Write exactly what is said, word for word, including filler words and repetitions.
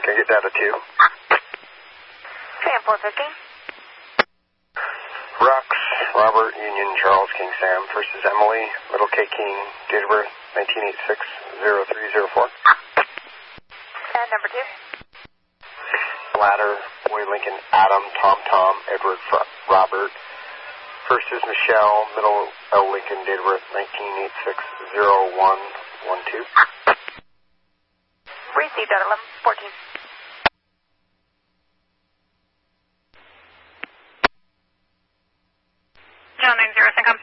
Can I get data two? Sam four fifty. Rox, Robert, Union, Charles, King Sam. First is Emily, Little K King, date of birth nineteen eighty-six, zero three zero four. And number two. Ladder, Boy Lincoln, Adam, Tom Tom, Edward, Robert. First is Michelle, Middle L Lincoln, date of birth nineteen eighty-six, zero one one two. Received at eleven fourteen. John nine zero, Syncom.